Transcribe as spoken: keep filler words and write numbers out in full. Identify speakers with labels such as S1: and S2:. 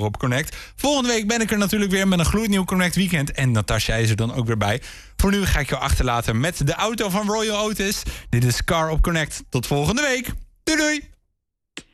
S1: op Connect. Volgende week ben ik er natuurlijk weer met een gloednieuw Connect Weekend. En Natasja is er dan ook weer bij. Voor nu ga ik jou achterlaten met de auto van Royal Otis. Dit is Car op Connect. Tot volgende week. Doei doei!